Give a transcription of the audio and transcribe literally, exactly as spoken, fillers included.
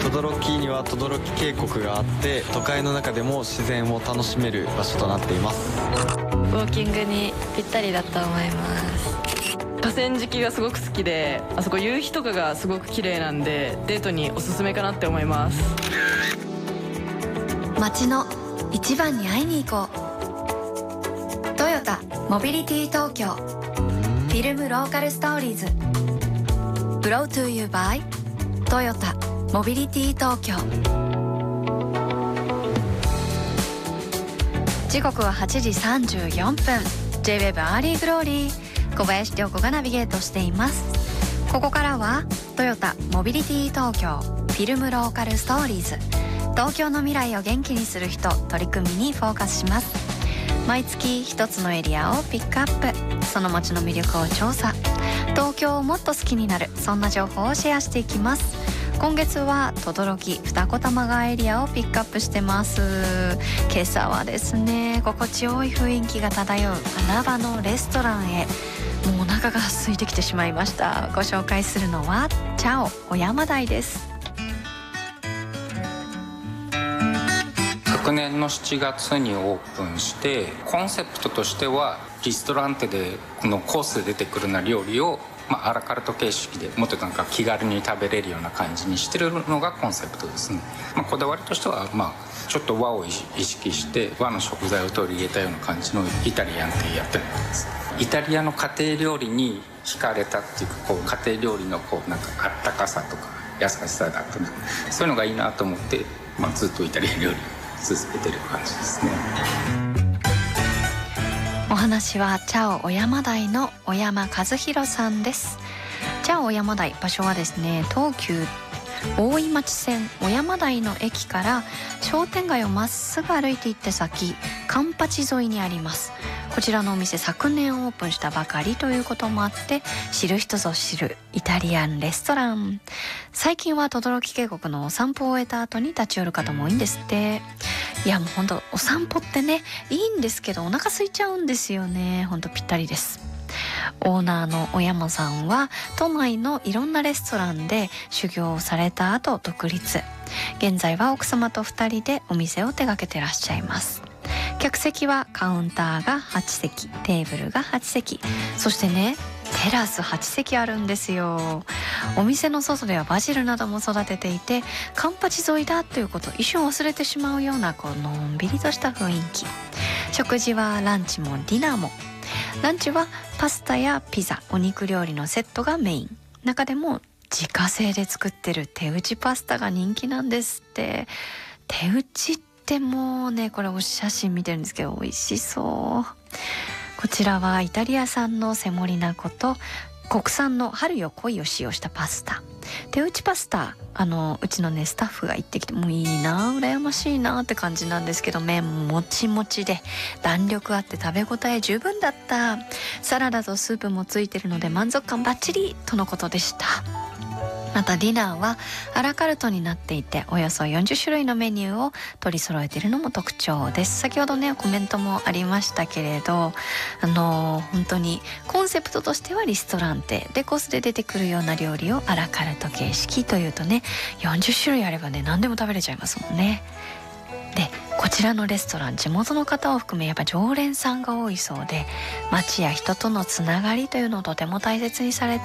轟には轟渓谷があって、都会の中でも自然を楽しめる場所となっています。 ウォーキングにぴったりだと思います。 河川敷がすごく好きで、あそこ夕日とかがすごく綺麗なんでデートにおすすめかなって思います。 街の一番に会いに行こう。トヨタモビリティ東京フィルムローカルストーリーズ Brought to you by トヨタモビリティ東京。時刻ははちじさんじゅうよんぷん。 ジェイウェブ アーリーグローリー、小林涼子がナビゲートしています。ここからはトヨタモビリティ東京フィルムローカルストーリーズ、東京の未来を元気にする人取り組みにフォーカスします。毎月一つのエリアをピックアップ、その街の魅力を調査、東京をもっと好きになる、そんな情報をシェアしていきます。今月は等々力二子玉川エリアをピックアップしてます。今朝はですね、心地よい雰囲気が漂う穴場のレストランへ。もうお腹が空いてきてしまいました。ご紹介するのはチャオ小山台です。 昨年のしちがつにオープンして、コンセプトとしてはリストランテでこのコースで出てくるような料理を、まあ、アラカルト形式でもっとなんか気軽に食べれるような感じにしてるのがコンセプトですね。まあ、こだわりとしては、まあ、ちょっと和を意識して和の食材を取り入れたような感じのイタリアンってやってるんです。イタリアの家庭料理に惹かれたっていうか、こう家庭料理のこうなんかあったかさとか優しさだとか、そういうのがいいなと思って、まあ、ずっとイタリア料理続けてる感じですね。 お話はチャオ小山台の小山和弘さんです。チャオ小山台、場所はですね、東急大井町線小山台の駅から商店街をまっすぐ歩いていって先、カンパチ沿いにあります。こちらのお店、昨年オープンしたばかりということもあって、知る人ぞ知るイタリアンレストラン。最近は等々力渓谷のお散歩を終えた後に立ち寄る方も多いんですって。いやもうほんとお散歩ってね、いいんですけどお腹空いちゃうんですよね。ほんとぴったりです。オーナーの小山さんは都内のいろんなレストランで修行をされた後独立。現在は奥様とふたりでお店を手掛けてらっしゃいます。客席はカウンターがはちせき、テーブルがはちせき、そしてね、テラスはちせきあるんですよ。お店の外ではバジルなども育てていて、カンパチ沿いだということを一瞬忘れてしまうようなこうのんびりとした雰囲気。食事はランチもディナーも。ランチはパスタやピザ、お肉料理のセットがメイン。中でも自家製で作ってる手打ちパスタが人気なんですって。手打ちってもうね、これお写真見てるんですけど美味しそう。こちらはイタリア産のセモリナ粉と国産の春よ恋を使用したパスタ。手打ちパスタ、あのうちのねスタッフが行ってきて、もういいな、羨ましいなって感じなんですけど、麺もちもちで弾力あって食べ応え十分だった。サラダとスープもついてるので満足感バッチリとのことでした。またディナーはアラカルトになっていて、およそよんじゅっしゅるいのメニューを取り揃えているのも特徴です。先ほどねコメントもありましたけれど、あのー、本当にコンセプトとしてはリストランテで、コースで出てくるような料理をアラカルト形式というとね、よんじゅっしゅるいあればね何でも食べれちゃいますもんね。でこちらのレストラン、地元の方を含めやっぱ常連さんが多いそうで、街や人とのつながりというのをとても大切にされて